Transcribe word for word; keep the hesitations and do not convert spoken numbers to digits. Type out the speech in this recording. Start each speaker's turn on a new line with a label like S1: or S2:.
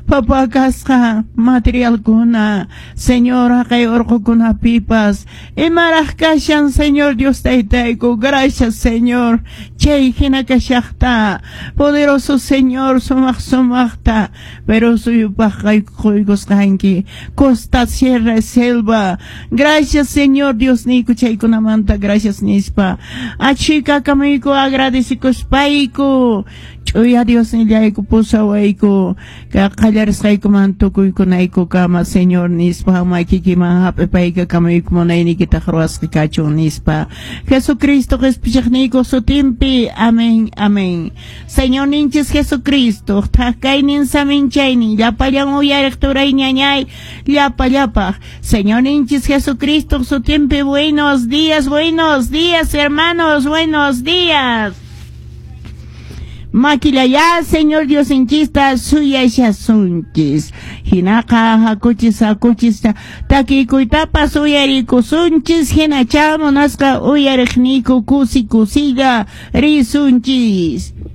S1: papakasqa materialkuna, Señor, kay orqukuna pipas, imaraq kashan, Señor Dios taytayku, gracias, Señor, chay hina kashaqta, poderoso Señor, sumaq sumaqta, pero suyupaq kay quykusqanki, costa, sierra, selva, gracias, Señor Dios niku chaykunamanta, gracias nispa, achika kamiku agradecikuspayku, chuya Dios nillayku pusawayku, ka qallarisqayku mantukuykunayku kama, Señor nispa, makikiman hap'ipayka kamayku munaynikita ruwasqa kachun nispa, Jesucristo qhisp'ishaqniyku sutinpi, amén, amén. Señor ninchis Jesucristo, taqaynin saminchaynin, llapallan uyariq turay ñañay, llapa llapa, Señor ninchis Jesucristo sutinpi, buenos días, buenos días, hermanos, buenos días. Maquilaya, Señor Dios inchista, suya yasunchis. Hinaka, hakuchis, hakuchis, takikuitapa, suyariku sunchis, hinachamo, nasca, uyarikniku, kusi, kusiga, risunchis.